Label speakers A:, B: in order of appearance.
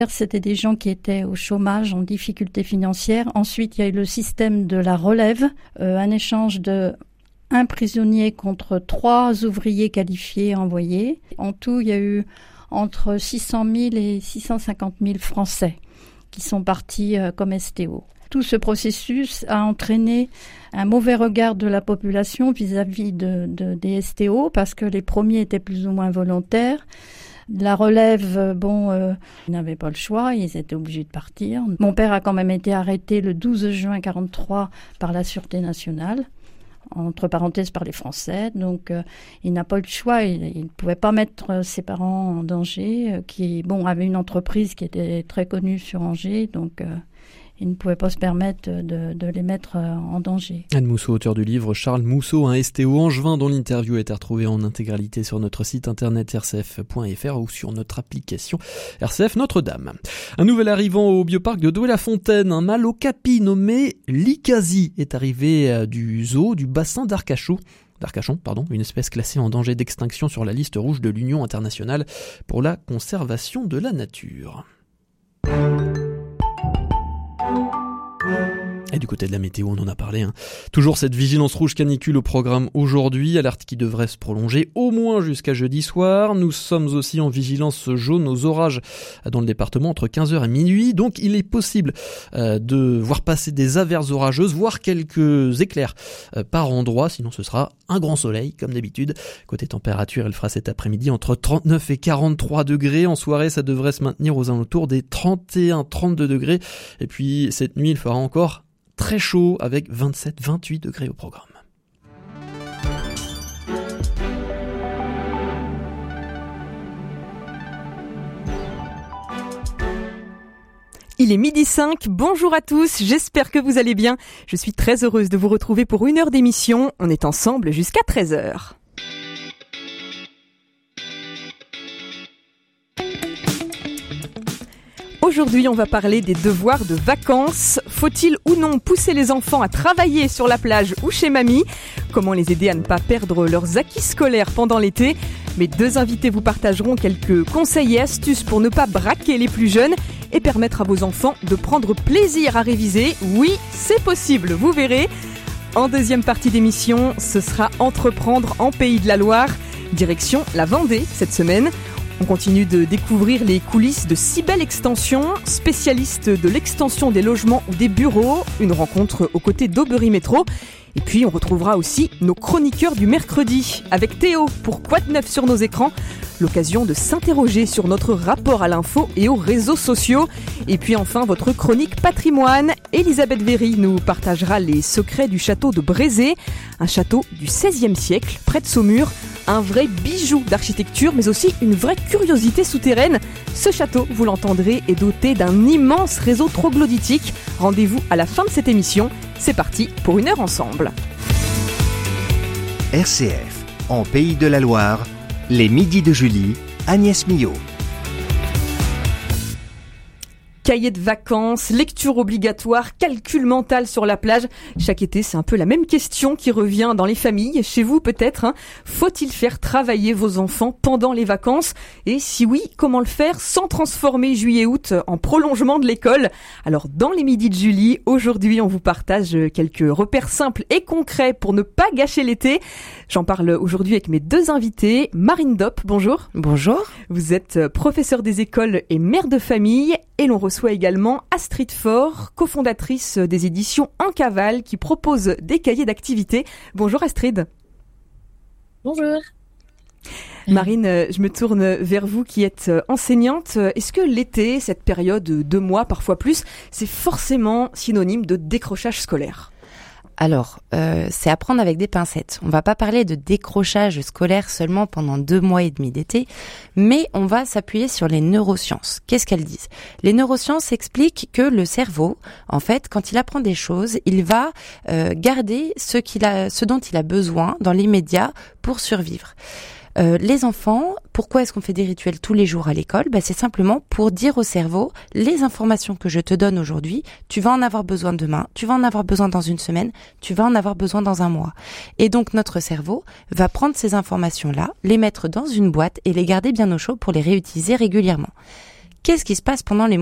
A: C'était des gens qui étaient au chômage, en difficulté financière. Ensuite, il y a eu le système de la relève, un échange de 1 prisonnier contre 3 ouvriers qualifiés envoyés. En tout, il y a eu entre 600 000 et 650 000 Français qui sont partis comme STO. Tout ce processus a entraîné un mauvais regard de la population vis-à-vis des STO parce que les premiers étaient plus ou moins volontaires. La relève, ils n'avaient pas le choix, ils étaient obligés de partir. Mon père a quand même été arrêté le 12 juin 1943 par la Sûreté nationale, entre parenthèses par les Français. Donc, il n'a pas eu le choix, il ne pouvait pas mettre ses parents en danger, qui avaient une entreprise qui était très connue sur Angers, donc il ne pouvait pas se permettre de les mettre en danger.
B: Anne Mousseau, auteur du livre Charles Mousseau, un STO angevin, dont l'interview a été retrouvée en intégralité sur notre site internet rcf.fr ou sur notre application RCF Notre-Dame. Un nouvel arrivant au bioparc de Douai-la-Fontaine, un mâle okapi nommé l'Ikazi est arrivé du zoo du bassin d'Arcachon, une espèce classée en danger d'extinction sur la liste rouge de l'Union internationale pour la conservation de la nature. Et du côté de la météo, on en a parlé. Toujours cette vigilance rouge canicule au programme aujourd'hui, alerte qui devrait se prolonger au moins jusqu'à jeudi soir. Nous sommes aussi en vigilance jaune aux orages dans le département entre 15h et minuit. Donc il est possible de voir passer des averses orageuses, voire quelques éclairs par endroit. Sinon ce sera un grand soleil comme d'habitude. Côté température, il fera cet après-midi entre 39 et 43 degrés. En soirée, ça devrait se maintenir aux alentours des 31-32 degrés. Et puis cette nuit, il fera encore très chaud avec 27-28 degrés au programme.
C: Il est 12h05, bonjour à tous, j'espère que vous allez bien. Je suis très heureuse de vous retrouver pour 1 heure d'émission. On est ensemble jusqu'à 13h. Aujourd'hui, on va parler des devoirs de vacances. Faut-il ou non pousser les enfants à travailler sur la plage ou chez mamie ? Comment les aider à ne pas perdre leurs acquis scolaires pendant l'été ? Mes 2 invités vous partageront quelques conseils et astuces pour ne pas braquer les plus jeunes et permettre à vos enfants de prendre plaisir à réviser. Oui, c'est possible, vous verrez. En deuxième partie d'émission, ce sera entreprendre en Pays de la Loire. Direction la Vendée cette semaine. On continue de découvrir les coulisses de Cybelle Extension, spécialiste de l'extension des logements ou des bureaux. Une rencontre aux côtés d'Aubery Métro. Et puis on retrouvera aussi nos chroniqueurs du mercredi avec Théo pour Quoi de neuf sur nos écrans. L'occasion de s'interroger sur notre rapport à l'info et aux réseaux sociaux. Et puis enfin votre chronique patrimoine. Elisabeth Véry nous partagera les secrets du château de Brézé. Un château du XVIe siècle près de Saumur. Un vrai bijou d'architecture mais aussi une vraie curiosité souterraine. Ce château, vous l'entendrez, est doté d'un immense réseau troglodytique. Rendez-vous à la fin de cette émission. C'est parti pour 1 heure ensemble.
D: RCF, en Pays de la Loire, les midis de Julie, Agnès Millot.
C: Cahier de vacances, lecture obligatoire, calcul mental sur la plage. Chaque été, c'est un peu la même question qui revient dans les familles. Chez vous, peut-être. Faut-il faire travailler vos enfants pendant les vacances ? Et si oui, comment le faire sans transformer juillet-août en prolongement de l'école ? Alors, dans les midis de Julie, aujourd'hui, on vous partage quelques repères simples et concrets pour ne pas gâcher l'été. J'en parle aujourd'hui avec mes 2 invités. Marine Dopp, bonjour.
E: Bonjour.
C: Vous êtes professeure des écoles et mère de famille. Et l'on reçoit également Astrid Faure, cofondatrice des éditions En Cavale, qui propose des cahiers d'activités. Bonjour Astrid.
E: Bonjour.
C: Marine, je me tourne vers vous qui êtes enseignante. Est-ce que l'été, cette période de 2 mois, parfois plus, c'est forcément synonyme de décrochage scolaire ?
E: Alors, c'est à prendre avec des pincettes. On va pas parler de décrochage scolaire seulement pendant 2 mois et demi d'été, mais on va s'appuyer sur les neurosciences. Qu'est-ce qu'elles disent ? Les neurosciences expliquent que le cerveau, en fait, quand il apprend des choses, il va garder ce dont il a besoin dans l'immédiat pour survivre. Les enfants, pourquoi est-ce qu'on fait des rituels tous les jours à l'école ? C'est simplement pour dire au cerveau, les informations que je te donne aujourd'hui, tu vas en avoir besoin demain, tu vas en avoir besoin dans 1 semaine, tu vas en avoir besoin dans 1 mois. Et donc notre cerveau va prendre ces informations-là, les mettre dans une boîte et les garder bien au chaud pour les réutiliser régulièrement. qu'est-ce qui se passe pendant les